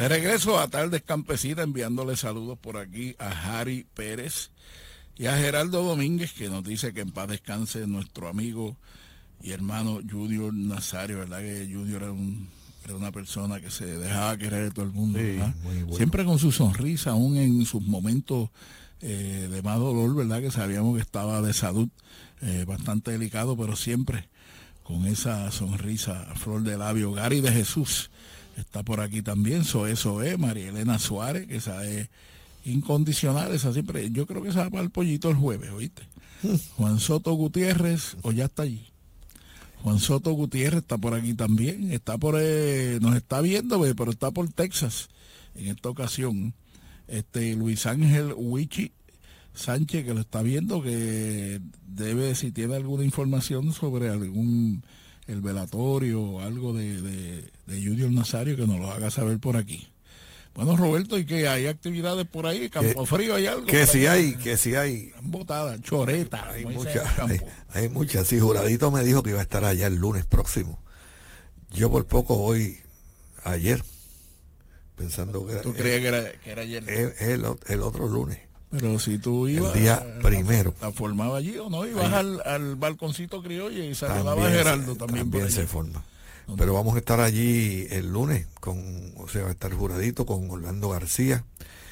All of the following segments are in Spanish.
De regreso a Tardes Campesinas, enviándole saludos por aquí a Harry Pérez y a Geraldo Domínguez, que nos dice que en paz descanse nuestro amigo y hermano Junior Nazario, ¿verdad? Que Junior era una persona que se dejaba querer de todo el mundo, Sí, ¿verdad? muy bueno. Siempre con su sonrisa, aún en sus momentos de más dolor, ¿verdad? Que sabíamos que estaba de salud bastante delicado, pero siempre con esa sonrisa a flor de labio. Gary de Jesús está por aquí también. Soe, María Elena Suárez, que esa es incondicional, esa siempre. Yo creo que esa va para el pollito el jueves, ¿oíste? Juan Soto Gutiérrez, o ya está allí. Juan Soto Gutiérrez está por aquí también. Está nos está viendo, pero está por Texas en esta ocasión. Luis Ángel Huichi Sánchez, que lo está viendo, que debe, si tiene alguna información sobre el velatorio o algo de Junior Nazario, que nos lo haga saber por aquí. Bueno, Roberto, ¿y qué hay actividades por ahí? ¿Campo Frío hay algo? Que sí hay. Botadas, choreta. Hay muchas. Sí, Juradito me dijo que iba a estar allá el lunes próximo. Yo por poco voy ayer, pensando que ¿Tú creías que era ayer? El otro lunes. Pero si tú ibas... El día primero. ¿La formaba allí o no? Ibas al balconcito criolla y saludaba a Geraldo también por allí. Se forma. Pero vamos a estar allí el lunes, va a estar Juradito con Orlando García,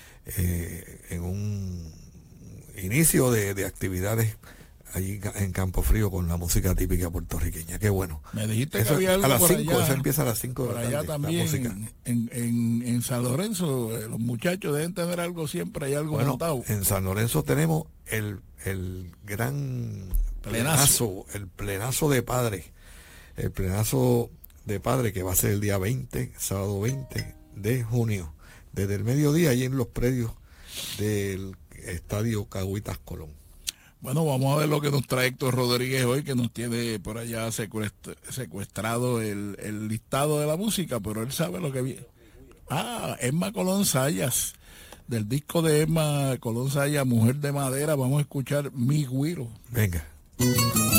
en un inicio de actividades allí en Campo Frío con la música típica puertorriqueña. Qué bueno. Me dijiste eso, que había algo a las por 5, allá, eso empieza a las 5 de la tarde. Allá también, en San Lorenzo, los muchachos deben tener algo siempre, hay algo montado. En San Lorenzo tenemos el gran plenazo, el plenazo de padres. El plenazo de padre que va a ser el día 20, sábado 20 de junio, desde el mediodía allí en los predios del Estadio Cagüitas Colón. Bueno, vamos a ver lo que nos trae Héctor Rodríguez hoy, que nos tiene por allá secuestrado el listado de la música, pero él sabe lo que viene. Emma Colón Sayas, del disco de Emma Colón Sayas, Mujer de Madera, vamos a escuchar Mi Güiro. Venga.